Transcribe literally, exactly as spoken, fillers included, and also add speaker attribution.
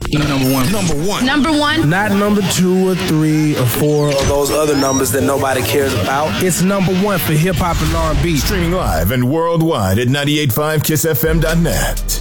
Speaker 1: Number one.
Speaker 2: Number one.
Speaker 3: Number one.
Speaker 4: Not number two or three or four or those other numbers that nobody cares about. It's number one for hip hop and R and B.
Speaker 2: Streaming live and worldwide at nine eight five kiss f m dot net.